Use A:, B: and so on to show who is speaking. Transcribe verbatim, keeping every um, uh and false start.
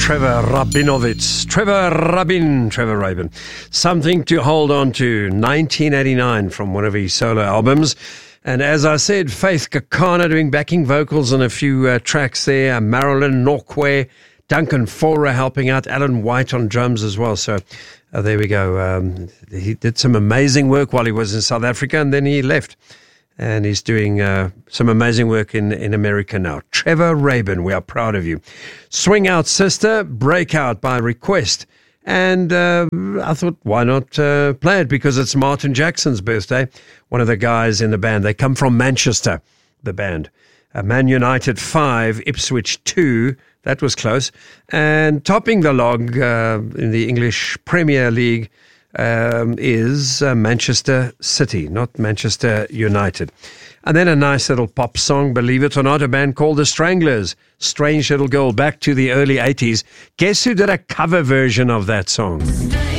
A: Trevor Rabinovitz. Trevor Rabin. Trevor Rabin. Something to Hold On To. nineteen eighty-nine from one of his solo albums. And as I said, Faith Kakana doing backing vocals on a few uh, tracks there. Marilyn Norquay, Duncan Fora helping out. Alan White on drums as well. So uh, there we go. Um, he did some amazing work while he was in South Africa, and then he left. And he's doing uh, some amazing work in, in America now. Trevor Rabin, we are proud of you. Swing Out Sister, Breakout by request. And uh, I thought, why not uh, play it? Because it's Martin Jackson's birthday. One of the guys in the band. They come from Manchester, the band. Uh, Man United five, Ipswich two. That was close. And topping the log uh, in the English Premier League Um, is uh, Manchester City, not Manchester United. And then a nice little pop song, believe it or not, a band called The Stranglers, Strange Little Girl, back to the early eighties. Guess who did a cover version of that song?